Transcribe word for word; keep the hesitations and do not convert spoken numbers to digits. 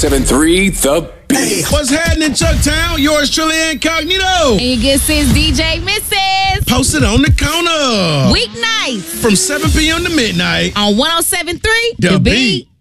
seven three The Beat. What's happening, Chucktown? Yours truly, Incognito. And your good sis, D J Missus Posted on the corner. Weeknights From seven p.m. to midnight. on one oh seven point three The Beat.